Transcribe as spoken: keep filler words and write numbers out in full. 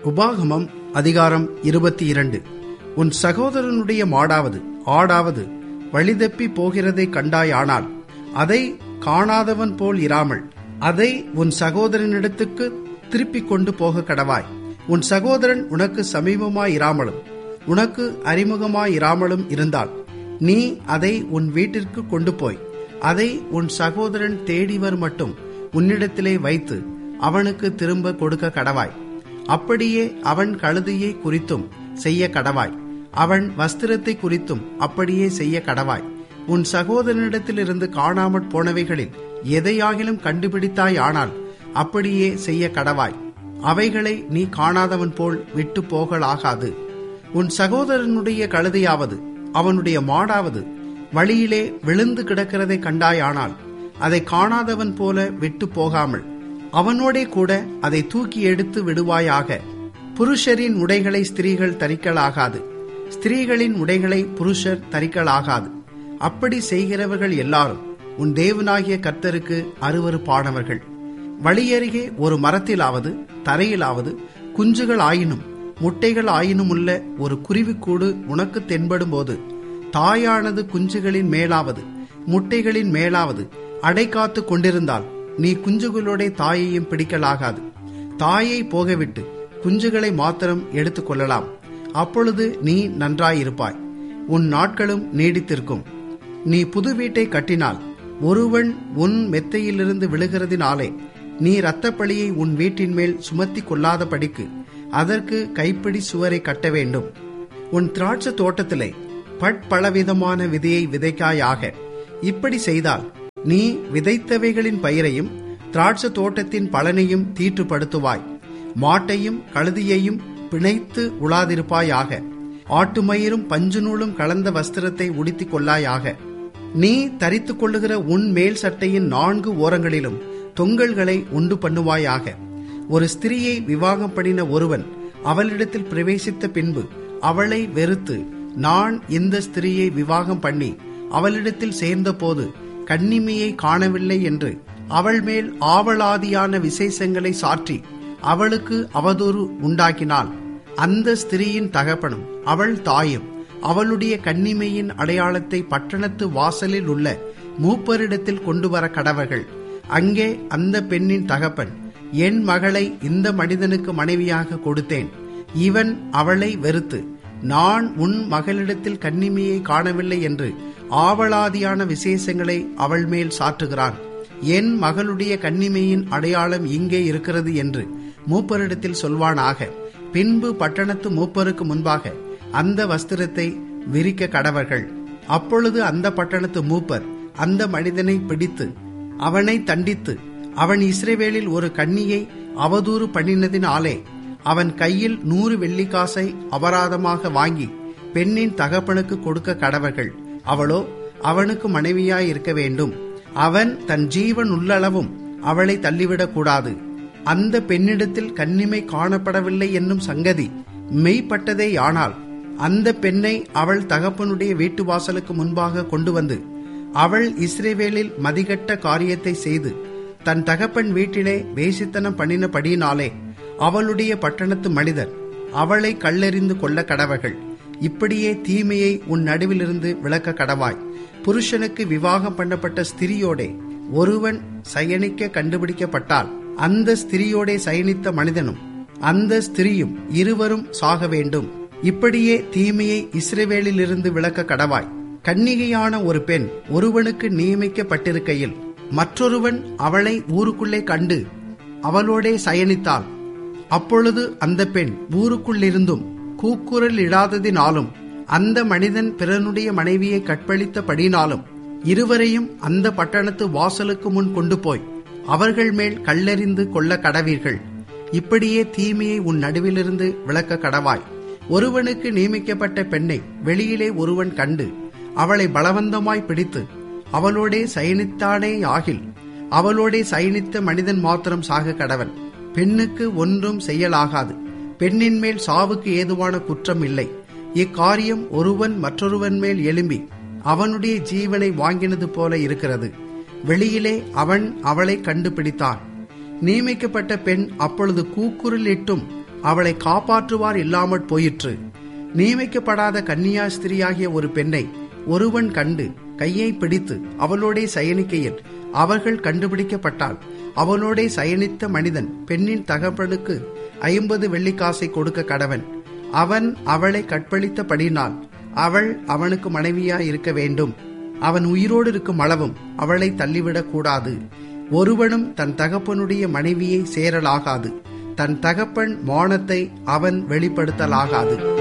உபாகமம் அதிகாரம் இருபத்தி இரண்டு. உன் சகோதரனுடைய மாடாவது ஆடாவது வழிதப்பி போகிறதை கண்டாயானால் அதை காணாதவன் போல் இராமல் அதை உன் சகோதரனிடத்துக்கு திருப்பிக் கொண்டு போக கடவாய். உன் சகோதரன் உனக்கு சமீபமாயிராமலும் உனக்கு அறிமுகமாயிராமலும் இருந்தால் நீ அதை உன் வீட்டிற்கு கொண்டு போய் அதை உன் சகோதரன் தேடிவர் மட்டும் உன்னிடத்திலே வைத்து அவனுக்கு திரும்ப கொடுக்க கடவாய். அப்படியே அவன் கழுதையை குறித்தும் செய்ய கடவாய், அவன் வஸ்திரத்தை குறித்தும் அப்படியே செய்ய கடவாய். உன் சகோதரனிடத்திலிருந்து காணாமற் போனவைகளில் எதையாகிலும் கண்டுபிடித்தாய் ஆனால் அப்படியே செய்ய கடவாய். அவைகளை நீ காணாதவன் போல் விட்டு போகலாகாது. உன் சகோதரனுடைய கழுதையாவது அவனுடைய மாடாவது வழியிலே விழுந்து கிடக்கிறதை கண்டாயானால் அதை காணாதவன் போல விட்டு போகாமல் அவனோடே கூட அதை தூக்கி எடுத்து விடுவாயாக. புருஷரின் உடைகளை ஸ்திரீகள் தரிக்கலாகாது, ஸ்திரீகளின் உடைகளை புருஷர் தரிக்கலாகாது. அப்படி செய்கிறவர்கள் எல்லாரும் உன் தேவனாகிய கர்த்தருக்கு அருவருப்பானவர்கள். வழியருகே ஒரு மரத்திலாவது தரையிலாவது குஞ்சுகள் ஆயினும் முட்டைகள் ஆயினும் உள்ள ஒரு குருவிக்கூடு உனக்கு தென்படும் போது தாயானது குஞ்சுகளின் மேலாவது முட்டைகளின் மேலாவது அடை காத்து கொண்டிருந்தால் நீ குஞ்சுகளோட தாயையும் பிடிக்கலாகாது. தாயை போகவிட்டு குஞ்சுகளை மாத்திரம் எடுத்துக் கொள்ளலாம். அப்பொழுது நீ நன்றாயிருப்பாய், உன் நாட்களும் நீடித்திருக்கும். நீ புது வீட்டை கட்டினால் ஒருவன் உன் மெத்தையிலிருந்து விழுகிறதினாலே நீ இரத்தப்பழியை உன் வீட்டின் மேல் சுமத்தி கொள்ளாதபடிக்கு அதற்கு கைப்பிடி சுவரை கட்ட வேண்டும். உன் திராட்சை தோட்டத்திலே பற்பலவிதமான விதையை விதைக்காயாக. இப்படி செய்தால் நீ விதைத்தவைகளின் பயிரையும் திராட்சை தோட்டத்தின் பலனையும் தீட்டுப்படுத்துவாய். மாட்டையும் கழுதியையும் பிணைத்து உழாதிருப்பாயாக. ஆட்டுமயிரும் பஞ்சு நூலும் கலந்த வஸ்திரத்தை உடுத்திக் கொள்ளாயாக. நீ தரித்துக் கொள்ளுகிற உன் மேல் சட்டையின் நான்கு ஓரங்களிலும் தொங்கல்களை உண்டு பண்ணுவாயாக. ஒரு ஸ்திரியை விவாகம் பண்ணின ஒருவன் அவளிடத்தில் பிரவேசித்த பின்பு அவளை வெறுத்து, நான் இந்த ஸ்திரியை விவாகம் பண்ணி அவளிடத்தில் சேர்ந்த போது கன்னிமையை காணவில்லை என்று அவள் மேல் ஆவலாதியான விசேஷங்களை சாற்றி அவளுக்கு அவதூறு உண்டாக்கினாள். அந்த ஸ்திரியின் தகப்பனும் அவள் தாயும் அவளுடைய கன்னிமையின் அடையாளத்தை பட்டணத்து வாசலில் உள்ள மூப்பரிடத்தில் கொண்டு வர கடவர்கள். அங்கே அந்த பெண்ணின் தகப்பன், என் மகளை இந்த மனிதனுக்கு மனைவியாக கொடுத்தேன், இவன் அவளை வெறுத்து நான் உன் மகளிடத்தில் கன்னிமையை காணவில்லை என்று ஆவலாதியான விசேஷங்களை அவள் மேல் சாற்றுகிறான். என் மகளுடைய கன்னிமையின் அடையாளம் இங்கே இருக்கிறது என்று மூப்பரிடத்தில் சொல்வானாக. பின்பு பட்டணத்து மூப்பருக்கு முன்பாக அந்த வஸ்திரத்தை விரிக்க கடவர்கள். அப்பொழுது அந்த பட்டணத்து மூப்பர் அந்த மனிதனை பிடித்து அவனை தண்டித்து, அவன் இஸ்ரவேலில் ஒரு கன்னியை அவதூறு பண்ணினதினாலே அவன் கையில் நூறு வெள்ளிக்காசை அபராதமாக வாங்கி பெண்ணின் தகப்பனுக்கு கொடுக்க கடவர்கள். அவளோ அவனுக்கு மனைவியாய் இருக்க வேண்டும். அவன் தன் ஜீவன் உள்ளளவும் அவளை தள்ளிவிடக் கூடாது. அந்த பெண்ணிடத்தில் கன்னிமை காணப்படவில்லை என்னும் சங்கதி மெய்ப்பட்டதேயானால் அந்த பெண்ணை அவள் தகப்பனுடைய வீட்டு வாசலுக்கு முன்பாக கொண்டு வந்து, அவள் இஸ்ரவேலில் மதிகட்ட காரியத்தை செய்து தன் தகப்பன் வீட்டிலே வேசித்தனம் பண்ணினபடியினாலே அவளுடைய பட்டணத்து மனிதர் அவளை கல்லெறிந்து கொள்ள கடவர்கள். இப்படியே தீமையை உன் நடுவிலிருந்து விலக்க கடவாய். புருஷனுக்கு விவாகம் பண்ணப்பட்ட ஸ்திரியோடே ஒருவன் சயனிக்க கண்டுபிடிக்கப்பட்டால் அந்த ஸ்திரியோடே சயனித்த மனிதனும் அந்த ஸ்திரியும் இருவரும் சாக வேண்டும். இப்படியே தீமையை இஸ்ரவேலிலிருந்து விலக்க கடவாய். கன்னிகையான ஒரு பெண் ஒருவனுக்கு நியமிக்கப்பட்டிருக்கையில் மற்றொருவன் அவளை ஊருக்குள்ளே கண்டு அவளோடே சயனித்தாள். அப்பொழுது அந்த பெண் ஊருக்குள்ளிருந்தும் கூக்குரல் இடாததினாலும் அந்த மனிதன் பிறனுடைய மனைவியை கற்பழித்தபடினாலும் இருவரையும் அந்த பட்டணத்து வாசலுக்கு முன் கொண்டு போய் அவர்கள் மேல் கல்லெறிந்து கொள்ள கடவீர்கள். இப்படியே தீமையை உன் நடுவிலிருந்து விலக்க கடவாய். ஒருவனுக்கு நியமிக்கப்பட்ட பெண்ணை வெளியிலே ஒருவன் கண்டு அவளை பலவந்தமாய் பிடித்து அவளோடே சயனித்தானே ஆகில் அவளோடே சயனித்த மனிதன் மாத்திரம் சாக கடவன். பெண்ணுக்கு ஒன்றும் செய்யலாகாது. பெண்ணின் மேல் சாவுக்கு ஏதுவான குற்றம் இல்லை. இக்காரியம் ஒருவன் மற்றொருவன் மேல் எழும்பி அவனுடைய ஜீவனை வாங்கினது போல இருக்கிறது. வெளியிலே அவன் அவளை கண்டுபிடித்தான். நியமிக்கப்பட்ட பெண் அப்பொழுது கூக்குரலிட்டும் அவளை காப்பாற்றுவார் இல்லாமற் போயிற்று. நியமிக்கப்படாத கன்னியாஸ்திரியாகிய ஒரு பெண்ணை ஒருவன் கண்டு கையை பிடித்து அவளோடே சயனிக்கையில் அவர்கள் கண்டுபிடிக்கப்பட்டால் அவளோடே சயனித்த மனிதன் பெண்ணின் தகப்பனுக்கு ஐம்பது வெள்ளிக்காசை கொடுக்க கடவன். அவன் அவளை கற்பழித்தபடினால் அவள் அவனுக்கு மனைவியாய் இருக்க வேண்டும். அவன் உயிரோடு இருக்கும் அளவும் அவளை தள்ளிவிடக் கூடாது. ஒருவனும் தன் தகப்பனுடைய மனைவியை சேரலாகாது. தன் தகப்பன் மானத்தை அவன் வெளிப்படுத்தலாகாது.